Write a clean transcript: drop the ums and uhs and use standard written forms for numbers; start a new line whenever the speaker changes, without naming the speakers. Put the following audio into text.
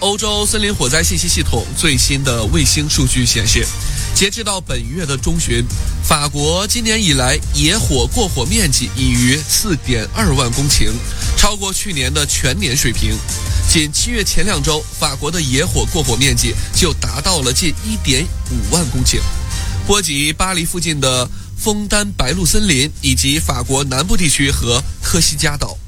欧洲森林火灾信息系统最新的卫星数据显示，截至到本月的中旬，法国今年以来野火过火面积已逾4.2万公顷，超过去年的全年水平。仅7月前2周，法国的野火过火面积就达到了近1.5万公顷，波及巴黎附近的枫丹白露森林以及法国南部地区和科西嘉岛。